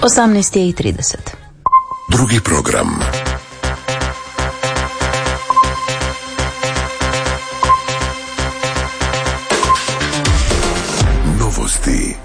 18:30. Drugi program. Novosti.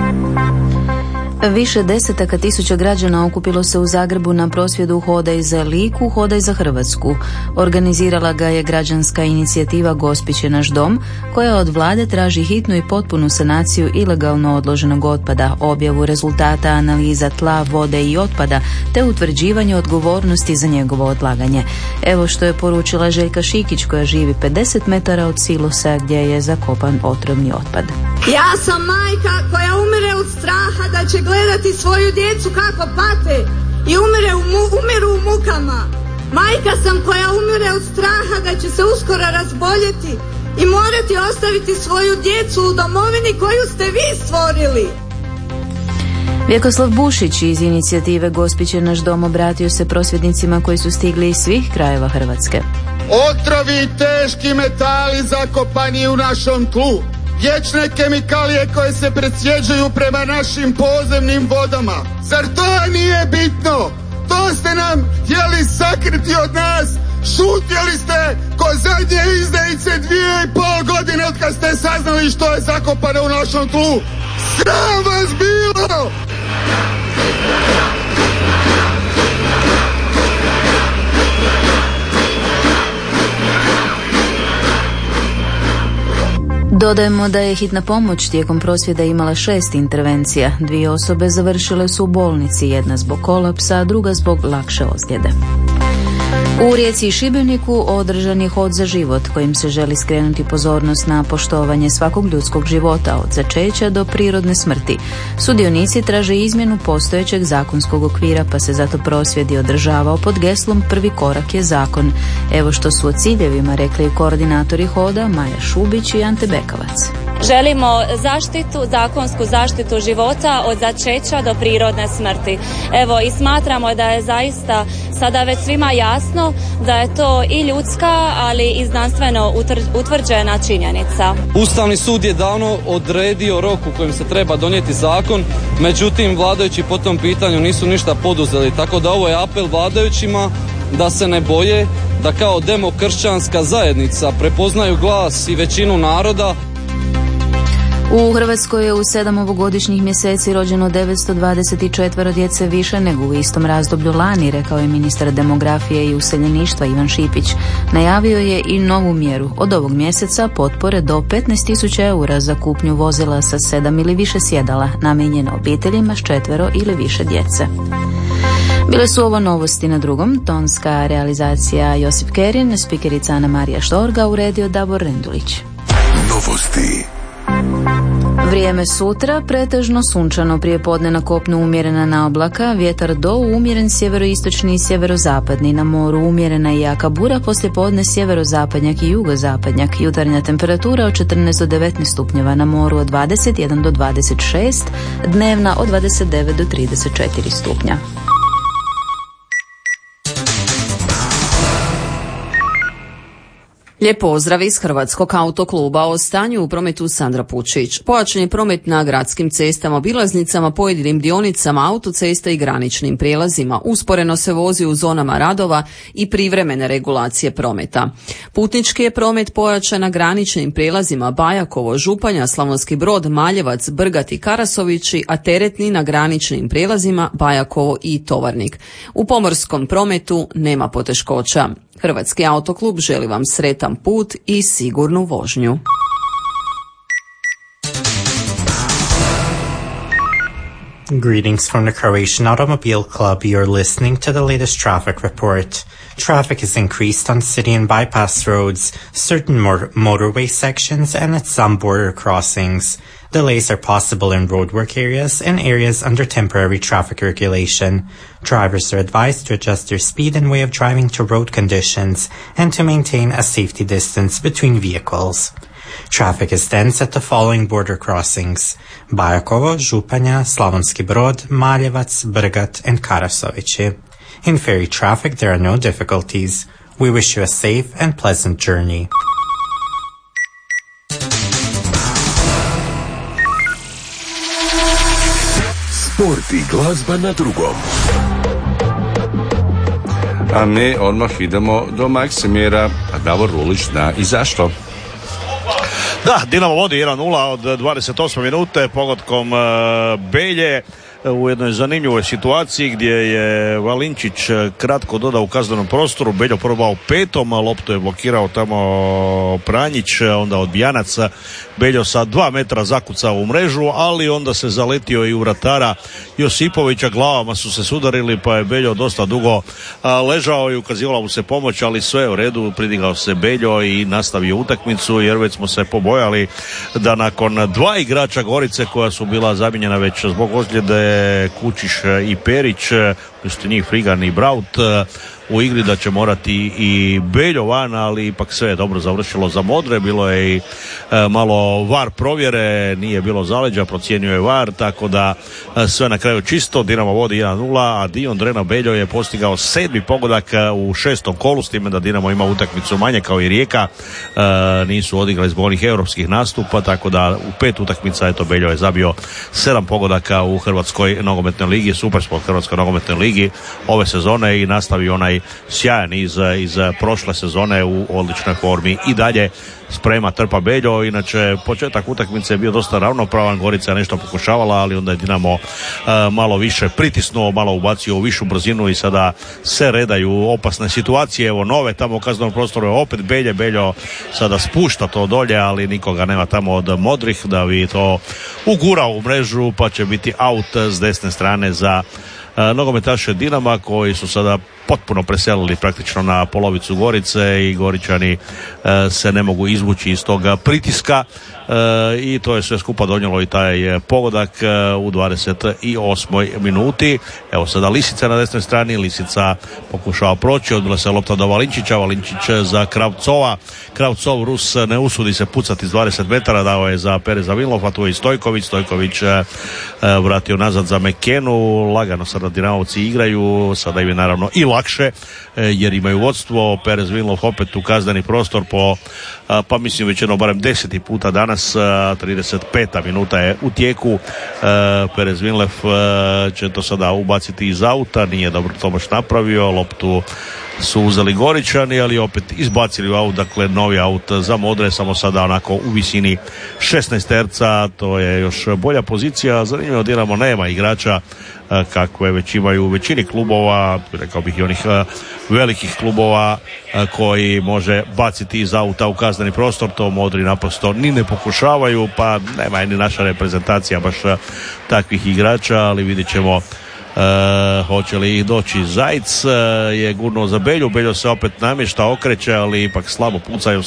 Više desetaka tisuća građana okupilo se u Zagrebu na prosvjedu Hodaj za Liku, Hodaj za Hrvatsku. Organizirala ga je građanska inicijativa Gospić je naš dom, koja od vlade traži hitnu i potpunu sanaciju ilegalno odloženog otpada, objavu rezultata analiza tla, vode i otpada, te utvrđivanje odgovornosti za njegovo odlaganje. Evo što je poručila Željka Šikić, koja živi 50 metara od silosa gdje je zakopan otrovni otpad. Ja sam majka koja umire od straha da će gledati svoju djecu kako pate i umiru u mukama. Majka sam koja umire od straha da će se uskoro razboljeti i morati ostaviti svoju djecu u domovini koju ste vi stvorili. Vjekoslav Bušić iz inicijative Gospić je naš dom obratio se prosvjednicima koji su stigli iz svih krajeva Hrvatske. Otrovi i teški metali zakopani u našom tlu. Vječne kemikalije koje se presjeđuju prema našim podzemnim vodama. Zar to nije bitno? To ste nam htjeli sakriti od nas. Šutjeli ste ko zadnje izdajice 2,5 godine od kad ste saznali što je zakopano u našom tlu. Sram vas bilo! Dodajemo da je hitna pomoć tijekom prosvjeda imala 6 intervencija. 2 osobe završile su u bolnici, jedna zbog kolapsa, a druga zbog lakše ozljede. U Rijeci i Šibeniku održan je hod za život kojim se želi skrenuti pozornost na poštovanje svakog ljudskog života od začeća do prirodne smrti. Sudionici traže izmjenu postojećeg zakonskog okvira, pa se zato prosvjed i održavao pod geslom Prvi korak je zakon. Evo što su o ciljevima rekli koordinatori hoda Maja Šubić i Ante Bekavac. Želimo zakonsku zaštitu života od začeća do prirodne smrti. Evo i smatramo da je zaista sada već svima jasno da je to i ljudska, ali i znanstveno utvrđena činjenica. Ustavni sud je davno odredio rok u kojem se treba donijeti zakon, međutim vladajući po tom pitanju nisu ništa poduzeli, tako da ovo je apel vladajućima da se ne boje, da kao demokršćanska zajednica prepoznaju glas i većinu naroda. U Hrvatskoj je u 7 ovogodišnjih mjeseci rođeno 924 djece više nego u istom razdoblju lani, rekao je ministar demografije i useljeništva Ivan Šipić. Najavio je i novu mjeru. Od ovog mjeseca potpore do 15.000 eura za kupnju vozila sa 7 ili više sjedala, namijenjene obiteljima s 4 ili više djece. Bile su ovo novosti na drugom. Tonska realizacija Josip Kerin, spikerica Ana Marija Štorga, uredio Davor Rendulić. Novosti. Vrijeme sutra, pretežno sunčano, prijepodne na kopnu umjerena naoblaka, vjetar do umjeren sjeveroistočni i sjeverozapadni, na moru umjerena i jaka bura, poslijepodne sjeverozapadnjak i jugozapadnjak, jutarnja temperatura od 14 do 19 stupnjeva, na moru od 21 do 26, dnevna od 29 do 34 stupnja. Lijep pozdrav iz Hrvatskog autokluba. O stanju u prometu Sandra Pučić. Pojačan je promet na gradskim cestama, obilaznicama, pojedinim dionicama autocesta i graničnim prijelazima. Usporeno se vozi u zonama radova i privremene regulacije prometa. Putnički je promet pojačan na graničnim prijelazima Bajakovo, Županja, Slavonski Brod, Maljevac, Brgat i Karasovići, a teretni na graničnim prijelazima Bajakovo i Tovarnik. U pomorskom prometu nema poteškoća. Hrvatski autoklub želi vam sretan put i sigurnu vožnju. Greetings from the Croatian Automobile Club. You're listening to the latest traffic report. Traffic is increased on city and bypass roads, certain motorway sections, and at some border crossings. Delays are possible in roadwork areas and areas under temporary traffic regulation. Drivers are advised to adjust their speed and way of driving to road conditions and to maintain a safety distance between vehicles. Traffic is dense at the following border crossings: Bajakovo, Županja, Slavonski Brod, Maljevac, Brgat, and Karasovići. In ferry traffic, there are no difficulties. We wish you a safe and pleasant journey. Sport i glazba na drugom. A mi odmah idemo do Maksimira, a Davor Rulić zna i zašto. Da, Dinamo vodi 1-0 od 28 minute pogodkom Belje u jednoj zanimljivoj situaciji gdje je Valinčić kratko dodao u kaznenom prostoru. Beljo probao petom, a loptu je blokirao tamo Pranjić, onda odbijanac. Beljo sa 2 metra zakucao u mrežu, ali onda se zaletio i u vratara Josipovića, glavama su se sudarili pa je Beljo dosta dugo ležao i ukazivala mu se pomoć, ali sve u redu, pridigao se Beljo i nastavio utakmicu, jer već smo se pobojali da nakon 2 igrača Gorice koja su bila zamijenjena već zbog ozljede, Kučiš i Perić, umjesto njih Frigan i Braut u igri, da će morati i Beljo van, ali ipak sve je dobro završilo za Modre. Bilo je i malo VAR provjere, nije bilo zaleđa, procijenio je VAR, tako da sve na kraju čisto. Dinamo vodi 1-0, a Dion Drena Beljo je postigao 7. pogodak u 6. kolu, s time da Dinamo ima utakmicu manje kao i Rijeka, nisu odigrali zbog onih europskih nastupa, tako da u 5 utakmica Beljo je zabio 7 pogodaka u Hrvatskoj nogometnoj ligi, Supersport Hrvatskoj nogometnoj ligi ove sezone, i nastavi onaj sjajan iz prošle sezone u odličnoj formi. I dalje sprema trpa Beljo. Inače početak utakmice je bio dosta ravnopravan, Gorica je nešto pokušavala, ali onda je Dinamo malo više pritisnuo, malo ubacio u višu brzinu i sada se redaju opasne situacije. Evo nove tamo u kaznenom prostoru je opet Beljo sada spušta to dolje, ali nikoga nema tamo od Modrih da bi to ugurao u mrežu, pa će biti out s desne strane za nogometaše Dinama, koji su sada potpuno preselili praktično na polovicu Gorice i Goričani se ne mogu izvući iz toga pritiska, i to je sve skupa donijelo i taj pogodak u 28. minuti. Evo sada Lisica na desnoj strani, Lisica pokušava proći, odbila se lopta do Valinčića, Valinčić za Kravcova, Kravcov Rus ne usudi se pucati iz 20 metara, dao je za Pereza Vinlofa, tu je i Stojković vratio nazad za Mekenu, lagano sada Dinamovci igraju, sada im je naravno i lakše jer imaju vodstvo. Perez Vinlov opet u kazneni prostor pa mislim već jedno barem 10. puta danas, 35. minuta je u tijeku. Perez Vinlov će to sada ubaciti iz auta, nije dobro to baš napravio, loptu su uzeli Goričani, ali opet izbacili u aut, dakle novi aut za Modre, samo sada onako u visini 16 terca, to je još bolja pozicija. Zanimljivo, Dinamo nema igrača kakve već imaju u većini klubova, rekao bih i onih velikih klubova, koji može baciti iz auta u kazneni prostor. To Modri naprosto ni ne pokušavaju, pa nema ni naša reprezentacija baš takvih igrača, ali vidjet ćemo hoće li ih doći. Zajc je gurnuo za Belju, Beljo se opet namješta, okreće, ali ipak slabo pucaju